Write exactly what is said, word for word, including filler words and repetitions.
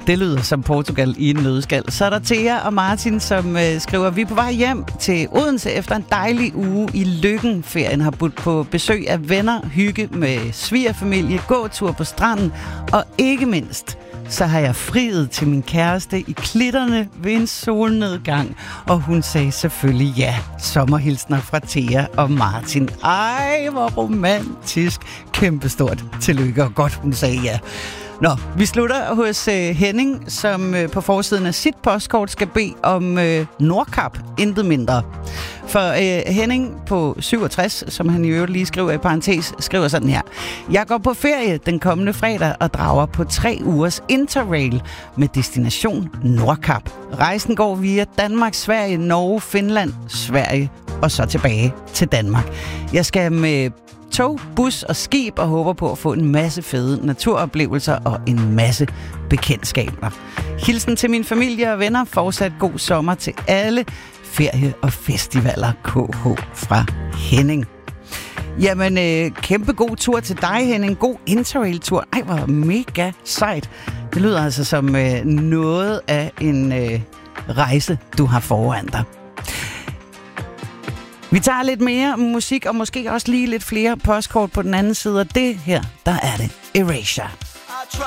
Det lyder som Portugal i en nødskal. Så er der Thea og Martin, som øh, skriver, vi er på vej hjem til Odense efter en dejlig uge i Lykken. Ferien har budt på besøg af venner, hygge med svigerfamilie, gåtur på stranden, og ikke mindst, så har jeg friet til min kæreste i klitterne ved en solnedgang. Og hun sagde selvfølgelig ja. Sommerhilsner fra Thea og Martin. Ej, hvor romantisk. Kæmpestort tillykke, og godt hun sagde ja. Nå, vi slutter hos øh, Henning, som øh, på forsiden af sit postkort skal bede om øh, Nordkap, intet mindre. For øh, Henning på syvogtres, som han i øvrigt lige skriver i parentes, skriver sådan her. Jeg går på ferie den kommende fredag og drager på tre ugers interrail med destination Nordkap. Rejsen går via Danmark, Sverige, Norge, Finland, Sverige og så tilbage til Danmark. Jeg skal med tog, bus og skib og håber på at få en masse fede naturoplevelser og en masse bekendtskaber. Hilsen til min familie og venner. Fortsat god sommer til alle. Ferie og festivaler K H fra Henning. Jamen, øh, kæmpe god tur til dig, Henning. God interrail-tur. Ej, hvor mega sejt. Det lyder altså som øh, noget af en øh, rejse, du har foran dig. Vi tager lidt mere musik, og måske også lige lidt flere postkort på den anden side, og det her, der er det Erasure.